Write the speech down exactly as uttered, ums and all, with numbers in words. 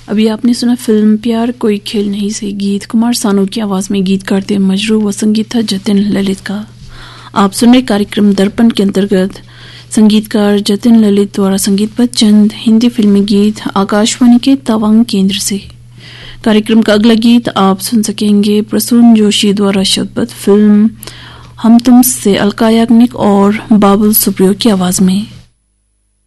अभी आपने सुना फिल्म प्यार कोई खेल नहीं से गीत कुमार सानू की आवाज में। गीत करते मजरू व संगीत था जतिन ललित का। आप सुन रहे कार्यक्रम दर्पण के अंतर्गत संगीतकार जतिन ललित द्वारा संगीतबद्ध चंद हिंदी फिल्मी गीत आकाशवाणी के तवांग केंद्र से। कार्यक्रम का अगला गीत आप सुन सकेंगे प्रसून जोशी द्वारा शब्दबद्ध फिल्म हम तुम से अलका याग्निक और बाबुल सुप्रियो की आवाज में।